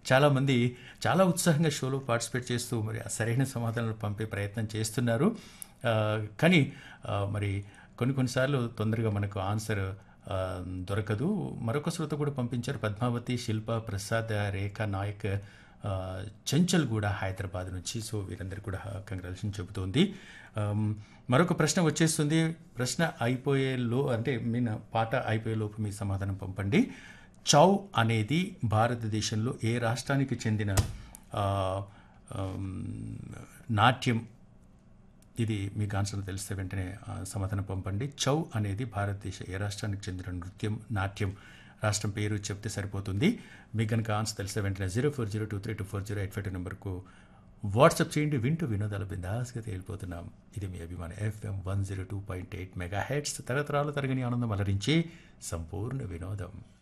చాలామంది చాలా ఉత్సాహంగా షోలో పార్టిసిపేట్ చేస్తూ మరి ఆ సరైన సమాధానాలు పంపే ప్రయత్నం చేస్తున్నారు. కానీ మరి కొన్నిసార్లు తొందరగా మనకు ఆన్సర్ దొరకదు. మరొక శ్రోత కూడా పంపించారు. పద్మావతి, శిల్ప, ప్రసాద్, రేఖా నాయక్, చంచల్ కూడా హైదరాబాద్ నుంచి. సో వీరందరూ కూడా కంగ్రాచులేషన్ చెబుతోంది. మరొక ప్రశ్న వచ్చేస్తుంది. ప్రశ్న అంటే పాట అయిపోయే లోపు మీ సమాధానం పంపండి. చౌ అనేది భారతదేశంలో ఏ రాష్ట్రానికి చెందిన నాట్యం? ఇది మీకు ఆన్సర్ తెలిస్తే వెంటనే సమాధానం పంపండి. చౌ అనేది భారతదేశ ఏ రాష్ట్రానికి చెందిన నాట్యం? రాష్ట్రం పేరు చెప్తే సరిపోతుంది. మీకు కనుక ఆన్సర్ తెలిస్తే వెంటనే 0402324085 నెంబర్కు వాట్సాప్ చేయండి. వింటూ వినోదాల బిందాస్గా తేలిపోతున్నాం. ఇది మీ అభిమాన FM 102.8 మెగాహెర్ట్జ్. తరతరాలు తరగని ఆనందం అలరించి సంపూర్ణ వినోదం.